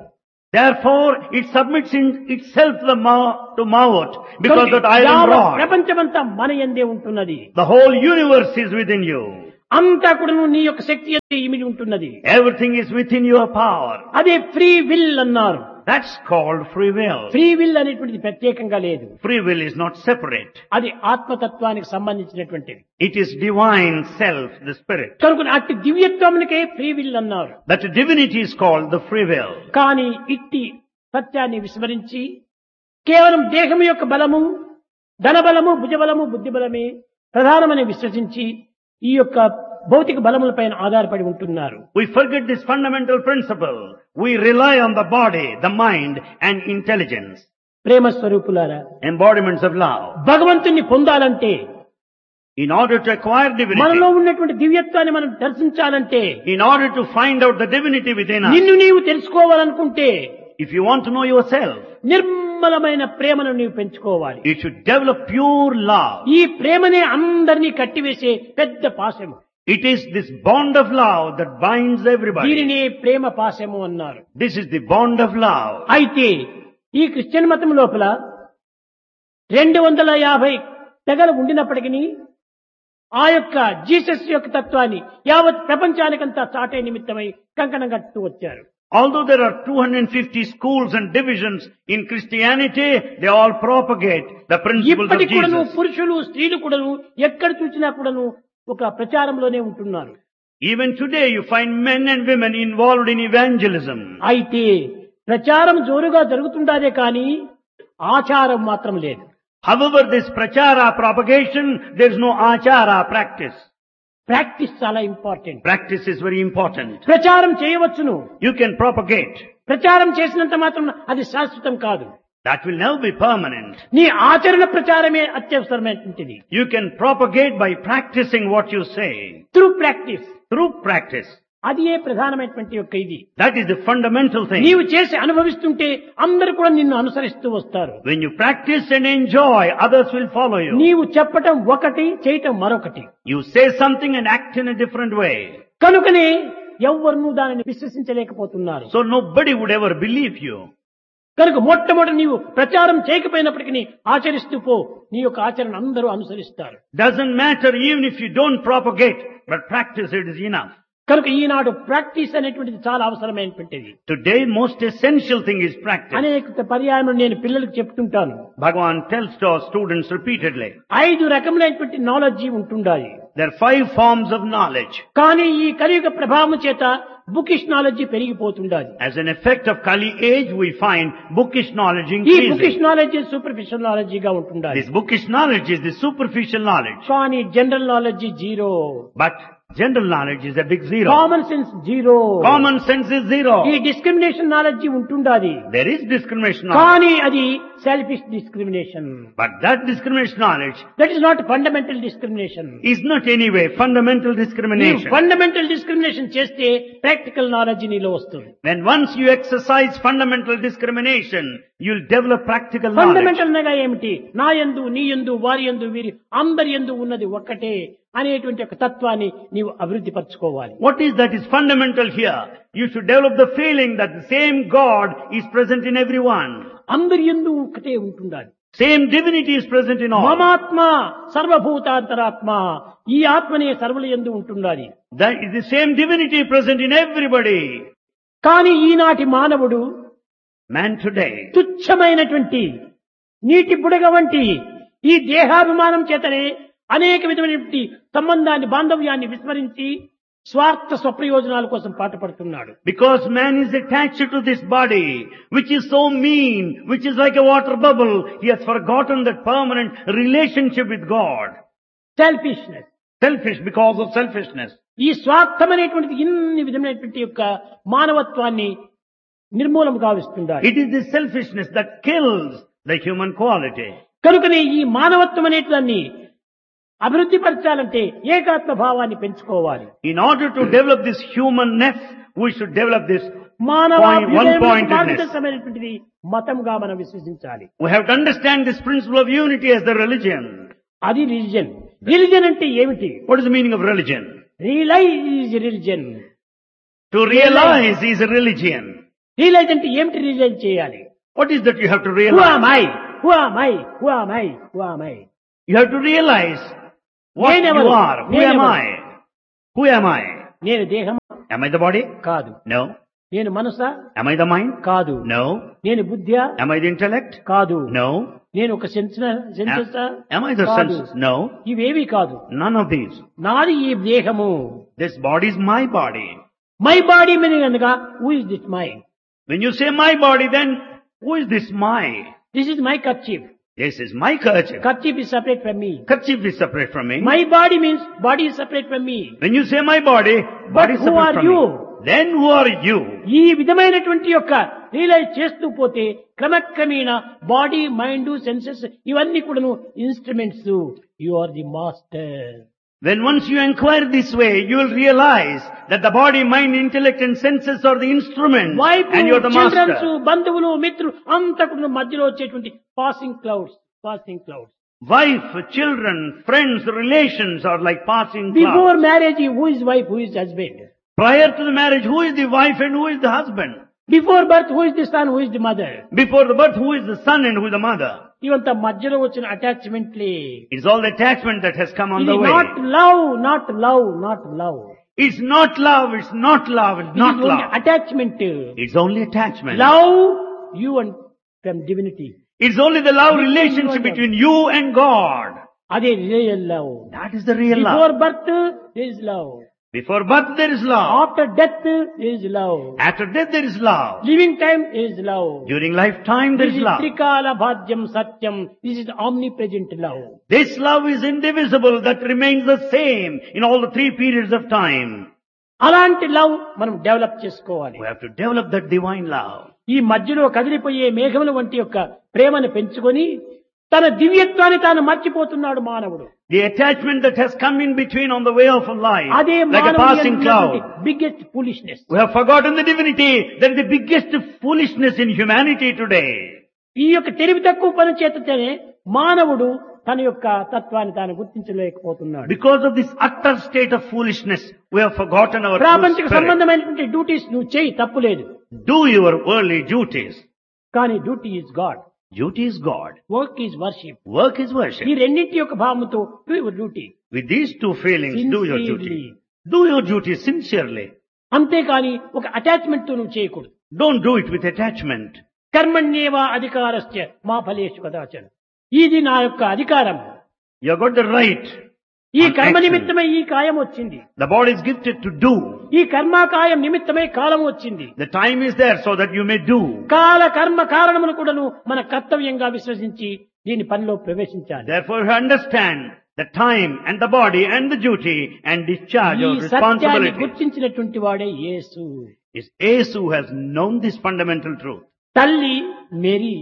Therefore, it submits in itself to Ma'at because that iron యావత్ rod. ప్రపంచమంతా మన యందే ఉంటున్నది. The whole universe is within you. అంతా కూడా నీ యొక్క శక్తి యందే ఇమిడి ఉంటున్నది. Everything is within your power. అదే ఫ్రీ విల్ అన్నారు. That's called free will. Free will అనేటువంటిది ప్రత్యేకంగా లేదు. Free will is not separate. అది ఆత్మతత్వానికి సంబంధించినటువంటిది. It is divine self, the spirit. కనుక అట్టి దివ్యత్వమునికే ఫ్రీ విల్ అన్నారు. That divinity is called the free will. కానీ ఇట్టి సత్యాన్ని విస్మరించి కేవలం దేహం యొక్క బలము, ధనబలము, భుజబలము, బుద్ధిబలమే ప్రధానమని విశ్వసించి ఈ యొక్క భౌతిక బలములపైన ఆధారపడి ఉంటున్నారు. We forget this fundamental principle. We rely on the body, the mind and intelligence. ప్రేమ స్వరూపులారా, Embodiments of love. భగవంతుణ్ణి పొందాలంటే, In order to acquire divinity, మనలో ఉన్నటువంటి దివ్యత్వాన్ని మనం దర్శించాలంటే, in order to find out the divinity within us, నిన్ను నీవు తెలుసుకోవాలనుకుంటే if you want to know yourself, నిర్మలమైన ప్రేమను నీవు పెంచుకోవాలి. you should develop pure love. ఈ ప్రేమనే అందరినీ కట్టివేసే పెద్ద పాశము. It is this bond of love that binds everybody. దీనినే ప్రేమ పాశము అన్నారు. This is the bond of love. అయితే ఈ క్రిస్టియన్ మతం లోపల 250 తెగలు ఉండినప్పటికీ ఆ యొక్క జీసస్ యొక్క తత్వాన్ని యావత్ ప్రపంచానికంతా చాటే నిమిత్తమై కంకణం కట్టుతూ వచ్చారు. Although there are 250 schools and divisions in Christianity, they all propagate the principles of ఇప్పటికి కూడాను Jesus. పురుషులు స్త్రీలు కూడాను ఎక్కడ చూసినా కూడాను ఒక ప్రచారంలోనే ఉంటున్నారు. Even today you find men and women involved in evangelism. అయితే ప్రచారం జోరుగా జరుగుతుండాదే కానీ ఆచారం మాత్రం లేదు. However, this prachara propagation, there is no achara practice. Practice చాలా important. Practice is very important. ప్రచారం చేయవచ్చును. You can propagate. ప్రచారం చేసినంత మాత్రం అది శాశ్వతం కాదు. That will never be permanent. నీ ఆచరణ ప్రచారమే అత్యవసరమైనటువంటిది. You can propagate by practicing what you say. Through practice. Through practice. అది ఏ ప్రధానమైనటువంటి యొక్క ఇది. That is the fundamental thing. నీవు చేసి అనుభవిస్తుంటే అందరూ కూడా నిన్ను అనుసరిస్తూ వస్తారు. When you practice and enjoy, others will follow you. నీవు చెప్పటం ఒకటి, చేయటం మరొకటి. You say something and act in a different way. కనుకనే ఎవ్వరూ దానిని విశ్వసించలేకపోతున్నారు. So nobody would ever believe you. కనుక మొట్టమొదటి నీవు ప్రచారం చేయకపోయినప్పటికీ ఆచరిస్తూ పో, నీ యొక్క ఆచరణ అందరూ అనుసరిస్తారు. Doesn't matter even if you don't propagate, but practice it is enough. కనుక ఈనాడు ప్రాక్టీస్ అనేటువంటిది చాలా అవసరమైనటువంటిది. Today most essential thing is practice. అనేక పర్యాయం నేను పిల్లలకు చెప్తుంటాను. Bhagavan tells to our students repeatedly. 5 రకములైనటువంటి నాలెడ్జి ఉంటుండాలి. There are 5 forms of knowledge. కానీ ఈ కలియుగ ప్రభావం చేత bookish knowledge పెరిగిపోతుండాలి. As an effect of Kali age, we find bookish knowledge ఈ increasing. బుకిష్ నాలెడ్జి సూపర్ఫిషియల్ నాలెడ్జిగా ఉంటుండాలి. This bookish knowledge is the superficial knowledge. కానీ general knowledge zero. But general knowledge is a big zero. Common sense zero. Common sense is zero. ఈ discrimination knowledge ఉంటుండాలి. There is discrimination knowledge. కానీ అది selfish discrimination. But that discrimination knowledge that is not fundamental discrimination. is not anyway fundamental discrimination. Fundamental discrimination చేస్తే practical knowledge నీలో వస్తుంది. When once you exercise fundamental discrimination, you'll develop practical knowledge. Fundamental అనగా ఏమిటి? నా యందు, నీ యందు, వారి యందు, వీరి అందరి యందు ఉన్నది ఒక్కటే అనేటువంటి ఒక తత్వాన్ని నీవు అభివృద్ధి పరచుకోవాలి. What is that is fundamental here? You should develop the feeling that the same God is present in everyone. అందరి యందు ఒక్కటే ఉంటుండాలి. Same divinity is present in all. మమాత్మ సర్వభూతాంతరాత్మ, ఈ ఆత్మనే సర్వుల యందు ఉంటుండాలి. That is the same divinity present in everybody. కానీ ఈనాటి మానవుడు Man today, తుచ్చమైనటువంటి నీటి బుడగ వంటి ఈ దేహాభిమానం చేతనే అనేక విధమైనటువంటి సంబంధాన్ని, బాంధవ్యాన్ని విస్మరించి స్వార్థ స్వప్రయోజనాల కోసం పాటుపడుతున్నాడు. because man is attached to this body, which is so mean, which is like a water bubble, he has forgotten that permanent relationship with God. Selfishness. Selfish because of selfishness. ఈ స్వార్థం అనేటువంటిది ఇన్ని విధమైనటువంటి యొక్క మానవత్వాన్ని నిర్మూలం గావిస్తుండాలి. It is this selfishness that kills the human quality. కనుకనే ఈ మానవత్వం అనేదాన్ని అభివృద్ధి పరచాలంటే ఏకాత్మ భావాన్ని పెంచుకోవాలి. In order to develop this humanness, we should develop this మానవ one-pointedness. మార్గదర్శనమైనటువంటిది మతంగా మనం విశ్వసించాలి. We have to understand this principle of unity as the religion. అది రిలిజన్. రిలిజన్ అంటే ఏమిటి? What is the meaning of religion? Realise is religion. To realize is a religion. Realise అంటే ఏమిటి realise చేయాలి? What is that you have to Who realize? am I? Who am I? Who am I? Who am I? You have to realize what you Nenevaru. are. Who am I? Who am I? నేను దేహం Am I the body? కాదు. No. నేను మనసా Am I the mind? కాదు. No. నేను బుద్ధ్యా Am I the intellect? కాదు. No. నేను ఒక సెన్సెసా Am I the కాదు. senses? No. ఇవేవి కాదు. None of these. నాది ఈ దేహము. This body is my body. My body meaning అనగా who is this my? When you say my body, then who is this my? This is my kerchief. This is my kerchief. Kerchief is separate from me. Kerchief is separate from me. My body means body is separate from me. When you say my body, body is who separate are from you? me. Then who are you? ఈ విధమైనటువంటి యొక్క realise చేస్తూ పోతే క్రమక్రమేణా body mind senses ఇవన్నీ కూడాను instruments. You are the master. When once you inquire this way, you will realize that the body, mind, intellect and senses are the instruments wife, and you are the children's, master. బంధువులు, మిత్రులు అంతా కూడా మధ్యలో వచ్చేటువంటి passing clouds. Wife, children, friends, relations are like passing before clouds. Marriage who is wife, who is husband? Prior to the marriage, who is the wife and who is the husband? Before birth who is the sun, who is the mother? Before the birth, who is the son and who is the mother? ఇవంతా మధ్యలో వచ్చిన అటాచ్మెంట్లే. It's all the attachment that has come on ఇది the way. Not love, not love, not love. It's not love, it's not love, it's not love. Attachment. It's only attachment. Love you and from divinity. It's only the love relationship between you and God. అదే real love. That is the real before love. Birth there is love. Before birth there is love. After death there is love. After death there is love. Living time is love. During lifetime there This is is love. త్రికాల భాగ్యం సత్యం. This is omnipresent love. This love is indivisible, that remains the same in all the three periods of time. అలాంటి love మనం develop చేసుకోవాలి. We have to develop that divine love. ఈ మధ్యలో కదిలిపోయే మేఘముల వంటి యొక్క ప్రేమను పెంచుకొని తన దివ్యత్వాన్ని తాను మర్చిపోతున్నాడు మానవుడు. The attachment that has come in between on the way of life, అదే like a passing cloud. Biggest foolishness. We have forgotten the divinity. That is the biggest foolishness in humanity today. ఈ యొక్క తెలివి తక్కువ పని చేతనే మానవుడు తన యొక్క తత్వాన్ని తాను గుర్తించలేకపోతున్నాడు. Because of this utter state of foolishness, we have forgotten our true ప్రాపంచిక spirit. సంబంధమైనటువంటి డ్యూటీస్ నువ్వు చేయి, తప్పులేదు. Do your worldly duties. కానీ duty is God. Duty is God. Work is worship. Work is worship. ఈ రెండింటి యొక్క భావముతో do your duty. With these two feelings, do your duty. Sincerely. Do your duty sincerely. అంతేకాని ఒక attachment తో నువ్వు చేయకూడదు. Don't do it with attachment. కర్మణ్యేవ అధికారస్య మా ఫలేషు కదాచన. ఇది నా యొక్క అధికారం. You have got the right. ఈ on కర్మ action. నిమిత్తమై ఈ కాయం వచ్చింది. The body is gifted to do. ఈ కర్మాకాయం నిమిత్తమై కాలం వచ్చింది. The time is there so that you may do. కాల కర్మ కారణములు కూడాను మన కర్తవ్యంగా విశ్వసించి దీని పనిలో ప్రవేశించాలి. Therefore you understand the time and the body and the duty and discharge ఈ your సత్యాన్ని responsibility. గుర్తించినటువంటి వాడే యేసు. It's Yesu who has known this fundamental truth. తల్లి మేరీ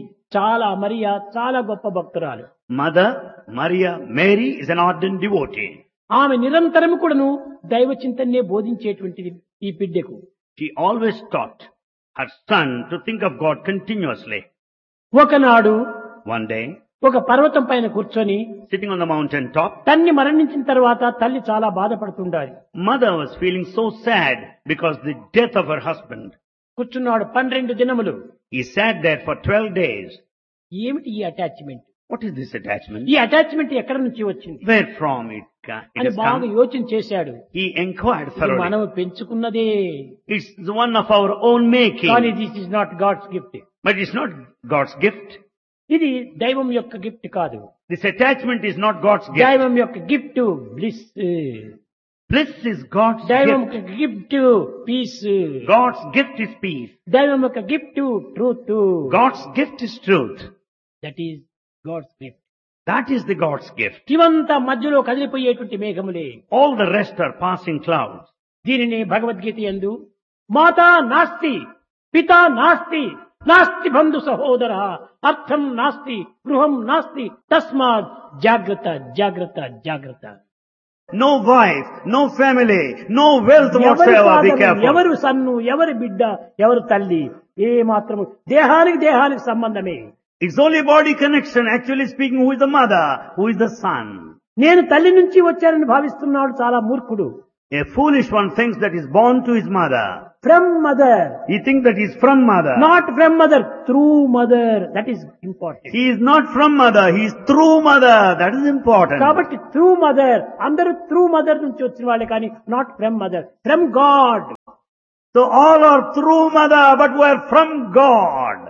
చాలా గొప్ప భక్తురాలు. Mother Maria Mary is an ardent devotee. ఆమె నిరంతరము కూడాను దైవ చింతనే బోధించేటువంటిది ఈ బిడ్డకు. She always taught her son to think of God continuously. ఒకనాడు One day, ఒక పర్వతం పైన కూర్చొని sitting on the mountain top, తన్ని మరణించిన తర్వాత తల్లి చాలా బాధపడుతుండాలి. mother was feeling so sad because the death of her husband. కూర్చున్నాడు 12 దినములు. He sat there for 12 days. ఏమిటి ఈ attachment? What is this attachment? ఈ అటాచ్మెంట్ ఎక్కడి నుంచి వచ్చింది Where from it అని has బాగా come? యోచన చేశాడు. He inquired ఇది thoroughly. మనం పెంచుకున్నదే. It's the one of our own making. కానీ this is not God's gift. But it's not God's gift. ఇది దైవం యొక్క గిఫ్ట్ కాదు. This attachment is not God's gift. దైవం యొక్క gift bliss. Bliss is God's దైవం gift. యొక్క gift piece. God's gift is peace. దైవం యొక్క gift truth. God's gift is truth. That is God's gift. That is the God's gift. ఇవంతా మధ్యలో కదిలిపోయేటువంటి మేఘములే. All the rest are passing clouds. దీనిని భగవద్గీత యందు మాతా నాస్తి, పితా నాస్తి, నాస్తి బంధు సహోదర, అర్థం నాస్తి, గృహం నాస్తి, తస్మాత్ జాగ్రత్త జాగ్రత్త జాగ్రత్త. No wife, no family, no wealth ఎవరి whatsoever. Be పాదము, careful. ఎవరు సన్ను, ఎవరి బిడ్డ, ఎవరు తల్లి, ఏ మాత్రము దేహానికి సంబంధమే. It's only body connection. Actually speaking, who is the mother? Who is the son? నేను తల్లి నుంచి వచ్చానని భావిస్తున్నాడు చాలా మూర్ఖుడు. A foolish one thinks that is born to his mother. From mother. He thinks that he is from mother. Not from mother, through mother. That is important. He is not from mother, he is through mother. That is important. కాబట్టి through mother, అందరూ through mother నుంచి వచ్చిన వాళ్ళే కానీ not from mother, from God. So all are through mother, but we are from God.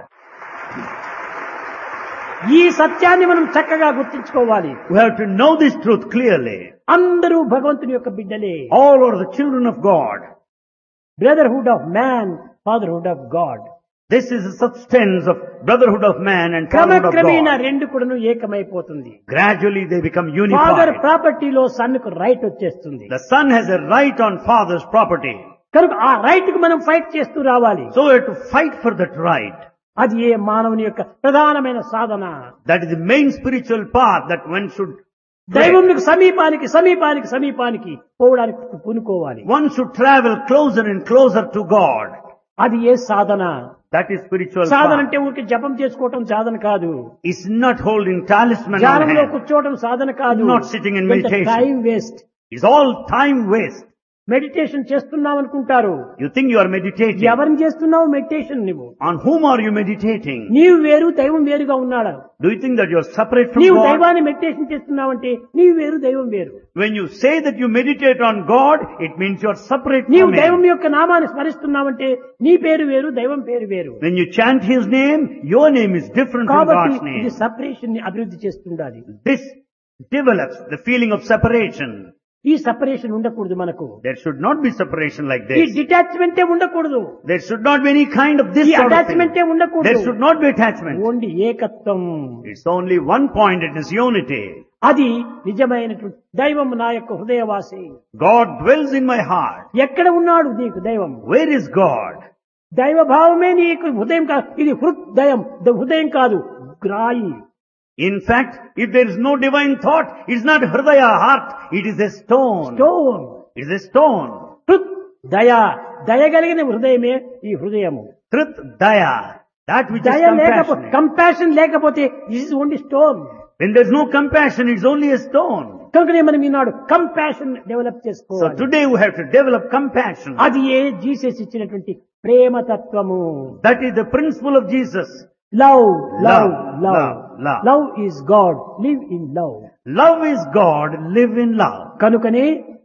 ఈ సత్యాన్ని మనం చక్కగా గుర్తించుకోవాలి. We have to know this truth clearly. అందరూ భగవంతుని యొక్క బిడ్డలే. All are the children of God. Brotherhood of man, fatherhood of God. This is the substance of brotherhood of man and fatherhood of క్రమక్రమేణా God. రెండు కూడాను ఏకమైపోతుంది. Gradually they become father unified. ప్రాపర్టీలో sun కు right వచ్చేస్తుంది. The son has a right on father's property. కనుక ఆ right కు మనం fight చేస్తూ రావాలి. So we have to fight for that right. అది ఏ మానవుని యొక్క ప్రధానమైన సాధన. That is the main spiritual path that one should tread. దైవంకు సమీపానికి సమీపానికి సమీపానికి పోవడానికి పూనుకోవాలి. One should travel closer and closer to God. అది ఏ సాధన. That is spiritual Sadhana path. అంటే ఊరికి జపం చేసుకోవటం సాధన కాదు. It's not holding talisman on ధ్యానంలో hand. కూర్చోవడం సాధన కాదు. Not sitting in meditation. Time waste. It's all time waste. Meditation చేస్తున్నావు అనుకుంటారు. You think you are meditating. ఎవరిని చేస్తున్నావు మెడిటేషన్ నువ్వు? On whom are you meditating? నీవు వేరు, దైవం వేరుగా ఉన్నాడు. Do you think that you are separate from నీవు God? దైవాన్ని మెడిటేషన్ చేస్తున్నావంటే నీవు వేరు, దైవం వేరు. When you say that you meditate on God, it means you are separate నీవు from దైవం Him. యొక్క నామాన్ని స్మరిస్తున్నావంటే నీ పేరు వేరు, దైవం పేరు వేరు. When you chant His name, your name is different from కాబట్టి God's ఇది name. సపరేషన్ ని అభివృద్ధి చేస్తుండాలి. This develops the feeling of separation. ఈ సపరేషన్ ఉండకూడదు మనకు. There should not be separation like ఈ this. డిటాచ్మెంటే ఉండకూడదు. There should not be any kind of this ఈ sort of thing. అటాచ్మెంటే There ఉండకూడదు. should not be attachment. Only ఏకత్వం. It's only one point, it is unity. అది నిజమైనటువంటి దైవం నా యొక్క హృదయవాసి. God dwells in my heart. ఎక్కడ ఉన్నాడు నీకు దైవం? Where is God? దైవ భావమే నీకు హృదయం కాదు. ఇది హృదయం, హృదయం కాదు, గ్రాయి. In fact, if there is no divine thought, it's not hridaya, heart, it is a stone. Stone. It is a stone. హృద్ దయ, దయగలిగిన హృదయమే ఈ హృదయము. Truth, daya, that which is దయ లేకపోతే, compassionate. కంపాషన్ లేకపోతే is only stone. When there's no compassion, it's only a stone. కనుకనే మనం ఈనాడు కంపాషన్ డెవలప్ So చేసుకోవాలి. today we have to develop compassion. అది ఏ జీసస్ ఇచ్చినటువంటి ప్రేమతత్వము. That is the principle of Jesus. Love, love, Love, love. love, love. Love is God, live in love. Love is God, live in love. కనుకనే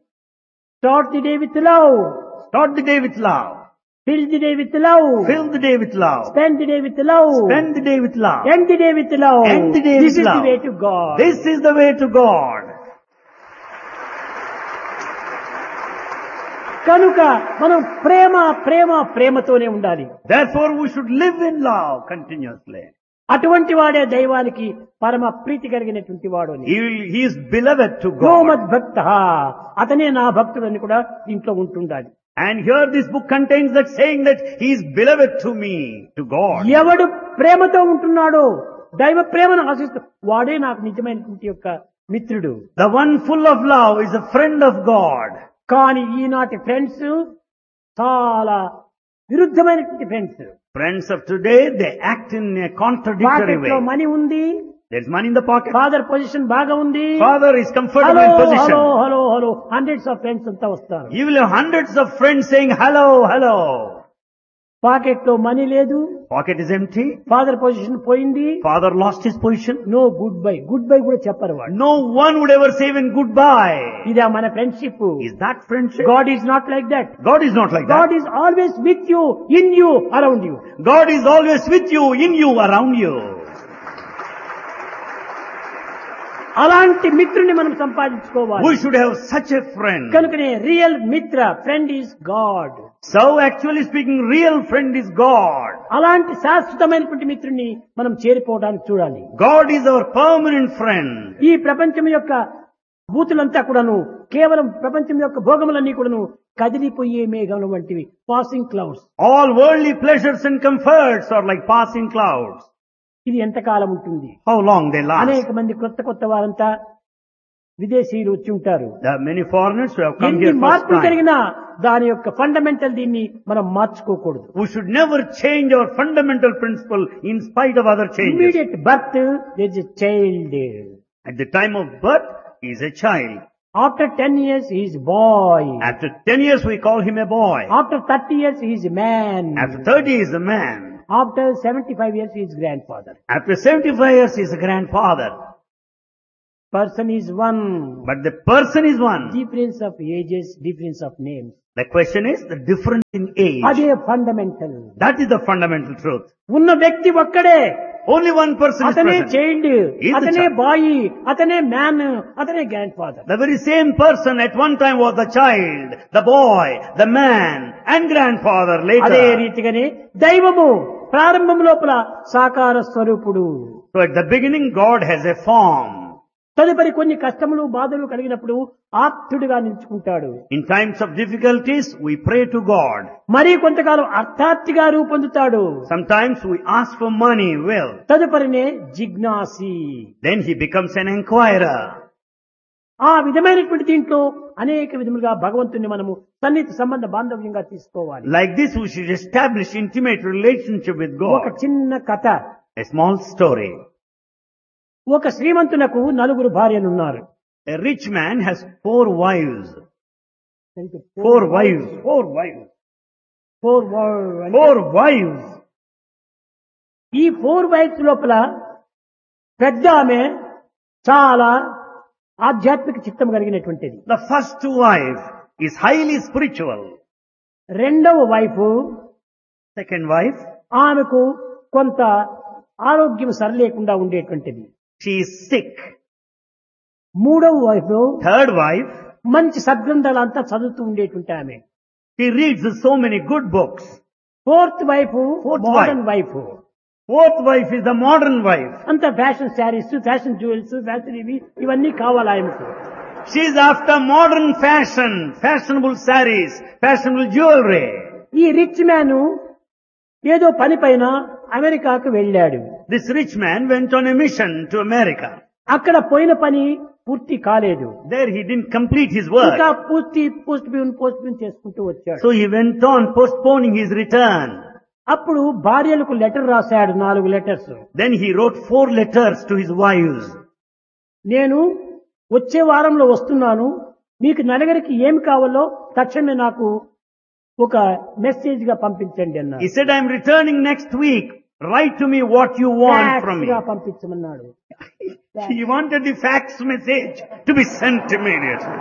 start the day with love, Start the day with love. Fill the day with love, Fill the day with love. Spend the day with love, Spend the day with love. End the day with love. End the day this with is the love. Way to God. This is the way to God. కనుక మనం ప్రేమ ప్రేమ ప్రేమతోనే ఉండాలి. Therefore we should live in love continuously. అటువంటి వాడే దైవానికి పరమ ప్రీతి కలిగినటువంటి వాడు అని. He is beloved to God. గోమద్ భక్త, అతనే నా భక్తుడు అని కూడా దీంట్లో ఉంటుండాలి. And here this book contains that saying that he is beloved to me, to God. ఎవడు ప్రేమతో ఉంటున్నాడో, దైవ ప్రేమను ఆశిస్తూ వాడే నాకు నిజమైనటువంటి యొక్క మిత్రుడు. The one full of love is a friend of God. కానీ ఈనాటి ఫ్రెండ్స్ చాలా విరుద్ధమైనటువంటి friends. Friends of today, they act in a contradictory pocket లో way. మనీ ఉంది, There's money in the pocket. Father position బాగా ఉంది, Father is comfortable hello in hello position. Hello hello hundreds of friends అంతా వస్తారు. You will have hundreds of friends saying hello, hello. Pocket లో money లేదు, Pocket is empty. Father position పోయింది, Father lost his position. No good bye, good bye కూడా చెప్పరు వాడు. No one would ever say even goodbye. ఇదే మన friendship. Is that friendship? God is not like that. God is not like that. God is always with you, in you, around you. God is always with you, in you, around you. అలాంటి మిత్రుని మనం సంపాదించుకోవాలి. We should have such a friend. కనుకనే real మిత్ర, friend is God. So actually speaking, real friend is God. అలాంటి శాశ్వతమైనటువంటి మిత్రుని మనం చేరిపోవడానికి చూడాలి. God is our permanent friend. ఈ ప్రపంచం యొక్క భూతులంతా కూడాను కేవలం ప్రపంచం యొక్క భోగములన్నీ కూడాను కదిలిపోయే మేఘముల వంటివి, passing clouds. All worldly pleasures and comforts are like passing clouds. ఇది ఎంతకాలం ఉంటుంది? How long they last? అనేక మంది కొత్త కొత్త వారంతా విదేశీయులు వచ్చి ఉంటారు. There are many foreigners who have come ఎన్ని here first మార్పులు time. జరిగినా దాని యొక్క ఫండమెంటల్ దీన్ని మనం మార్చుకోకూడదు. We should never change our fundamental principle in spite of other changes. Immediate birth there is a child. At the time of birth, he is a child. After 10 years, he is boy. After 10 years, we call him a boy. After 30 years, he is a man. After 30, he is a man. After 75 years, he is grandfather. After 75 years, he is a grandfather. Person is one. But the person is one. Difference of ages, difference of names. The question is the difference in age. అదే fundamental. That is the fundamental truth. ఉన్న వ్యక్తి ఒక్కడే. Only one person is అతనే present. Child, He is the అతనే child. Bye, అతనే man, అతనే grand father. The very same person at one time was the child, the boy, the man, and grandfather అదే later. రీతిగానే దైవము ప్రారంభం లోపల సాకార స్వరూపుడు. So at the beginning, God has a form. తదుపరి కొన్ని కష్టములు బాధలు కలిగినప్పుడు ఆప్తుడిగా నిలుచుకుంటాడు. In times of difficulties, we pray to God. మరి కొంతకాలం అర్థార్థిగా రూపొందుతాడు. Sometimes we ask for money, wealth. తదుపరినే జిజ్ఞాసి. Then he becomes an inquirer. ఆ విధమైనటువంటి దీంట్లో అనేక విధములుగా భగవంతుని మనము సన్నిహిత సంబంధ బాంధవ్యంగా తీసుకోవాలి. Like this, we should establish intimate relationship with ఒక God. చిన్న కథ. A small story. ఒక శ్రీమంతునకు 4 భార్యలున్నారు. A rich man has 4 wives. 4 wives. 4 wives. 4 wives. ఈ 4 వైఫ్స్ లోపల పెద్ద ఆమె చాలా ఆధ్యాత్మిక చిత్తం కలిగినటువంటిది. The first wife is highly spiritual. రెండవ వైఫ్ Second wife, ఆమెకు కొంత ఆరోగ్యం సరిలేకుండా ఉండేటువంటిది. she is sick. మూడవ వైఫ్ Third wife, మంచి సద్గ్రంథాలంతా చదువుతూ ఉండేటువంటి ఆమె. she reads so many good books. Fourth wife Fourth modern wife. Fourth wife is the modern wife. అంత fashion saris, fashion jewels, fashion ఇవన్నీ కావాలి ఆయనకు. She is after modern fashion, fashionable sarees, fashionable jewelry. ఈ rich man ఏదో పని పైన అమెరికాకు వెళ్ళాడు. This rich man went on a mission to America. అక్కడ పోయిన పని పూర్తి కాలేదు. There he didn't complete his ఇంకా work. పోస్ట్ పోన్ చేసుకుంటూ వచ్చాడు. So he went on postponing his return. అప్పుడు భార్యలకు లెటర్ రాశాడు, 4 letters. Then he wrote 4 letters to his wives. నేను వచ్చే వారంలో వస్తున్నాను, మీకు నలుగురికి ఏమి కావాలో తక్షణమే నాకు ఒక మెసేజ్ గా పంపించండి అన్నాడు. He said, I'm returning next week. Write to me what you want from me. Fax గా పంపించమన్నాడు. He wanted the fax message to be sent immediately.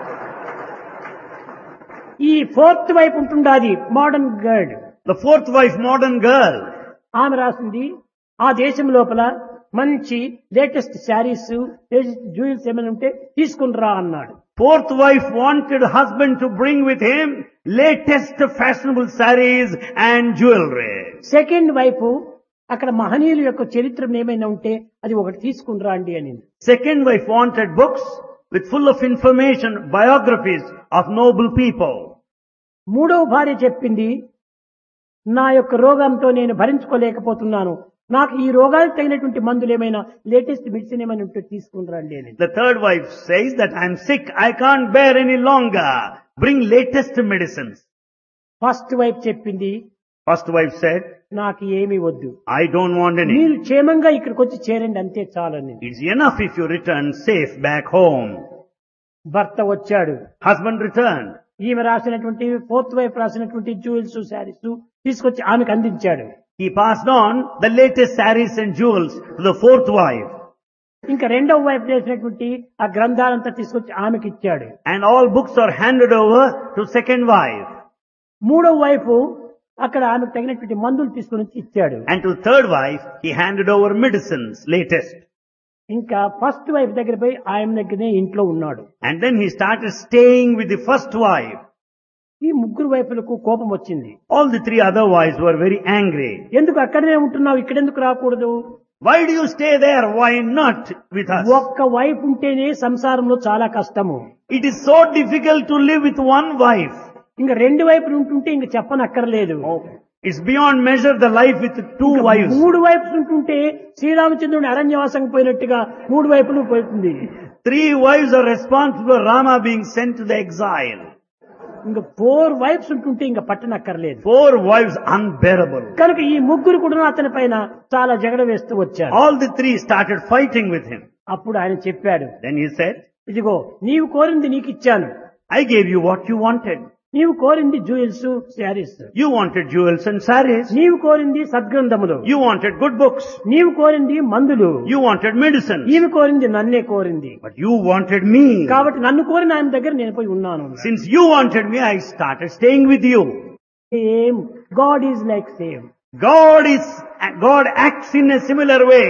ఈ 4th వైపు ఉంటుండాది modern girl. The 4th wife, modern girl. ఆమె రాసింది, ఆ దేశం లోపల మంచి latest saris, jewels ఏమైనా ఉంటే తీసుకుని రా అన్నాడు. 4th wife wanted husband to bring with him latest fashionable sarees and jewelry. Second వైపు అక్కడ మహనీయుల యొక్క చరిత్ర ఏమైనా ఉంటే అది ఒకటి తీసుకుని రండి అని. Second wife wanted books with full of information, biographies of noble people. మూడవ భార్య చెప్పింది, నా యొక్క రోగంతో నేను భరించుకోలేకపోతున్నాను, నాకు ఈ రోగాలకు తగినటువంటి మందులు ఏమైనా లేటెస్ట్ మెడిసిన్ ఏమైనా ఉంటే తీసుకుని రండి అని. The third wife says that I'm sick, I can't bear any longer. Bring latest medicines. First wife చెప్పింది, First wife said, నాకు ఏమీ వద్దు, I don't want any. మీరు క్షేమంగా ఇక్కడికి వచ్చి చేరండి అంతే చాలని. It's enough if you return safe back home. భర్త వచ్చాడు. Husband returned. ఈమె రాసినటువంటి 4th వైఫ్ రాసినటువంటి జ్యువెల్స్, శారీస్ తీసుకొచ్చి ఆమెకు అందించాడు. He passed on the latest sarees and jewels to the 4th wife. ఇంకా రెండవ వైపు చేసినటువంటి ఆ గ్రంథాలంతా తీసుకొచ్చి ఆమెకి ఇచ్చాడు. And all books are handed over to second wife. మూడవ వైపు అక్కడ ఆమెకు తగినటువంటి మందులు తీసుకుని వచ్చి ఇచ్చాడు. And to third wife, he handed over medicines, latest. ఇంకా ఫస్ట్ వైఫ్ దగ్గర పోయి ఆయన దగ్గరనే ఇంట్లో ఉన్నాడు. And then he started staying with the first wife. ఈ ముగ్గురు వైపులకు కోపం వచ్చింది. All the 3 other wives were very angry. ఎందుకు అక్కడనే ఉంటున్నావు, ఇక్కడెందుకు రాకూడదు? Why do you stay there? Why not with us? ఒక్క వైఫ్ ఉంటేనే సంసారంలో చాలా కష్టము. It is so difficult to live with one wife. ఇంకా 2 వైపులు ఉంటుంటే ఇంక చెప్పనక్కర్లేదు. It's beyond measure the life with 2 wives. 3 వైపులు ఉంటుంటే శ్రీరామచంద్రుని అరణ్యవాసం పోయినట్టుగా 3 వైపులు పోతుంది. 3 wives are responsible for Rama being sent to the exile. ఇంకా 4 వైఫ్స్ ఉంటుంటే ఇంకా పట్టనక్కర్లేదు. 4 wives unbearable. కనుక ఈ ముగ్గురు కూడా అతని పైన చాలా జగడ వేస్తూ వచ్చారు. All the 3 started fighting with him. అప్పుడు ఆయన చెప్పాడు, Then he said, ఇదిగో నీవు కోరింది నీకు ఇచ్చాను. I gave you what you wanted. నీవు కోరింది jewels, saris. You wanted jewels and saris. నీవు కోరింది సద్గ్రంథములు. You wanted good books. నీవు కోరింది మందులు. You wanted medicine. ఈమె కోరింది నన్నే కోరింది. But you wanted me. కాబట్టి నన్ను కోరిన ఆయన దగ్గర నేను పోయి ఉన్నాను. Since you wanted me, I started staying with you. Same God is like same. God acts in a similar way.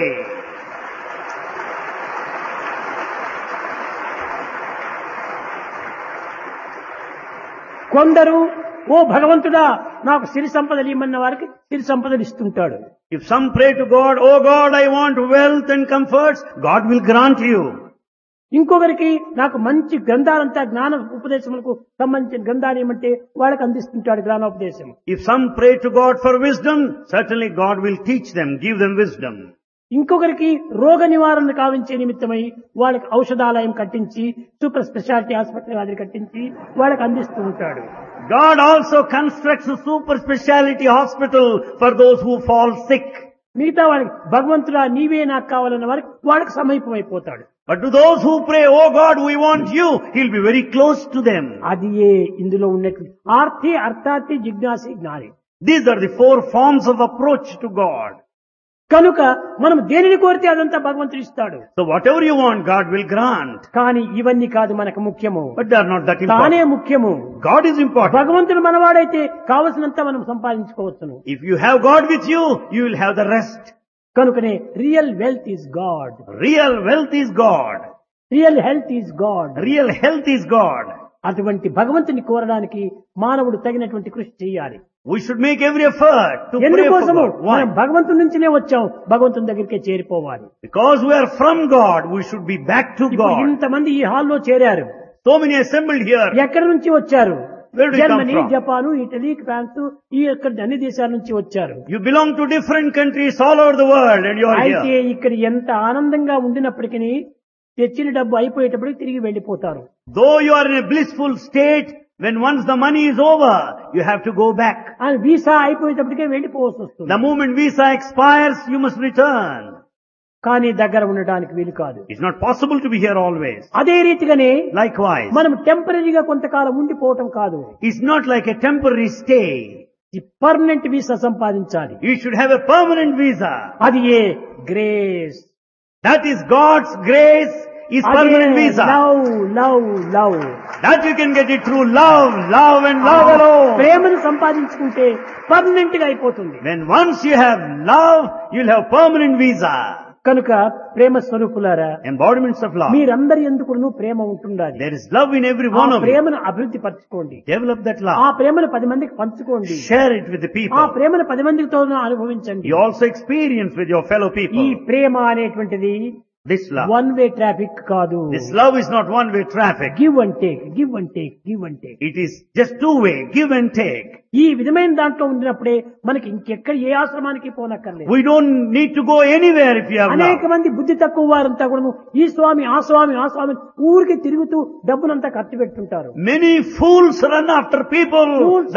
కొందరు ఓ భగవంతుడా నాకు సిరి సంపదలు ఇమ్మన్న వారికి సిరి సంపదలు ఇస్తుంటాడు. If some pray to God, oh God, I want wealth and comforts, God will grant you. ఇంకొకరికి నాకు మంచి గ్రంథాలంతా జ్ఞాన ఉపదేశములకు సంబంధించిన గ్రంథాలు ఏమంటే వాళ్ళకి అందిస్తుంటాడు జ్ఞానోపదేశం. If some pray to God for wisdom, certainly God will teach them, give them wisdom. ఇంకొకరికి రోగ నివారణ కావించే నిమిత్తమై వాళ్ళకి ఔషధాలయం కట్టించి సూపర్ స్పెషాలిటీ ఆసుపత్రి అది కట్టించి వాళ్ళకి అందిస్తూ ఉంటాడు. God also constructs a super speciality hospital for those who fall sick. మిగతా వాళ్ళకి భగవంతుడా నీవే నాకు కావాలన్న వారికి వాళ్ళకి సమీపమైపోతాడు. But to those who pray, oh God, we want you, he'll be very close to them. అది ఇందులో ఉన్నట్టు ఆర్తి అర్థార్థి జిజ్ఞాసి జ్ఞాని. These are the four forms of approach to God. కనుక మనం దేనిని కోరితే అదంతా భగవంతుడు ఇస్తాడు. So whatever you want, God will grant. కానీ ఇవన్నీ కాదు మనకు ముఖ్యము. But they are not that తానే important. ముఖ్యము. God is important. భగవంతుడు మనవాడైతే కావలసినంత మనం సంపాదించుకోవచ్చును. If you have God with you, you will have the rest. కనుకనే real wealth is God. Real wealth is God. Real health is God. Real health is God. అటువంటి భగవంతుని కోరడానికి మానవుడు తగినటువంటి కృషి చేయాలి. We should make every effort to pray for ఎందుకోసము God. మనం Why? భగవంతుడి నుంచినే వచ్చాం, భగవంతుని దగ్గరికే చేరిపోవాలి. Because we are from God, we should be back to ఇప్పుడు God. ఇంతమంది ఈ హాల్లో చేరారు. So many assembled here. ఎక్కడి నుంచి వచ్చారు? Where do you come Germany, from? Japan, Italy, France ఈ యొక్క అన్ని దేశాల నుంచి వచ్చారు. You belong to different countries all over the world and you are అయితే here. ఇక్కడ ఎంత ఆనందంగా ఉండినప్పటికీ తెచ్చిన డబ్బు అయిపోయేటప్పటికి తిరిగి వెళ్లిపోతారు. Though you are in a blissful state, when once the money is over, you have to go back. అని visa అయిపోయేటప్పటికే వెళ్లిపోవాల్సి వస్తుంది. The moment visa expires, you must return. కానీ దగ్గర ఉండడానికి వీలు కాదు. It's not possible to be here always. అదే రీతిగానే Likewise, మనం టెంపరీగా కొంతకాలం ఉండిపోవటం కాదు. it's not like a temporary stay. ఈ పర్మనెంట్ వీసా సంపాదించాలి. You should have a permanent visa. అది ఏ grace. That is God's grace is permanent visa. Love love love. That you can get it through love, love and love alone. ప్రేమను సంపాదించుకుంటే permanent గా అయిపోతుంది. When once you have love, you'll have permanent visa. కనుక ప్రేమ స్వరూపులారా, Embodiments of love. మీరందరి ఎందుకు ప్రేమ ఉంటుండాలి. There is love in every ఆ one of you. ప్రేమను అభివృద్ధి పరచుకోండి. Develop that ఆ love. ప్రేమను 10 మందికి పంచుకోండి. Share it with the ఆ people. ప్రేమను 10 మందితో అనుభవించండి. You also experience with your fellow ఈ people. ప్రేమ అనేటువంటిది This love. One way traffic కాదు. This love is not one-way traffic. Give and take, give and take, give and take. It is just two-way, give and take. ఈ విధమైన దాంట్లో ఉండినప్పుడే మనకి ఇంకెక్కడ ఏ ఆశ్రమానికి పోనక్కర్లేదు. We don't need to go anywhere if you have అనేక love. మంది బుద్ధి తక్కువ వారంతా కూడా ఈ స్వామి ఆ స్వామి ఆ స్వామి ఊరికి తిరుగుతూ డబ్బునంతా ఖర్చు పెట్టుకుంటారు. Many fools run after people.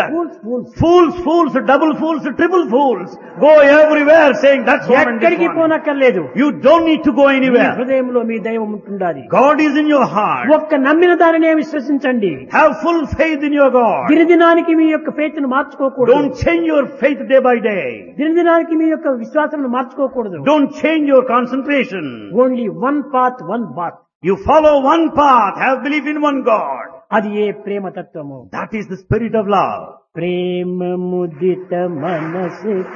Fools, double fools, triple fools. Go everywhere saying that's one and this ఎక్కడికి one. పోనక్కర్లేదు. You don't need to go me anywhere. హృదయంలో మీ దైవం ఉంటుండాలి. God is in your heart. ఒక్క నమ్మిన దానినే విశ్వసించండి. Have full faith in your God. దినదినానికి మీ యొక్క faith ను మార్చుకోకూడదు. Don't change your faith day by day. దినదినానికి మీ యొక్క విశ్వాసం మార్చుకోకూడదు. Don't change your concentration. Only one path one bath. You follow one path. Have belief in one God. అది ఏ ప్రేమ తత్వము. That is the spirit of love. ప్రేమ ముదిత మనసు